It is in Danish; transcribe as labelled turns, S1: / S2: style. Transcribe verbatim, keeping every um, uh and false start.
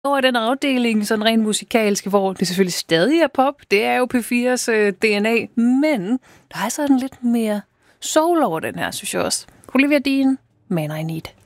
S1: over den afdeling, sådan rent musikalske, hvor det selvfølgelig stadig er pop. Det er jo P fires øh, D N A, men der er sådan lidt mere soul over den her, synes jeg også. Olivia Dean, Man I Need.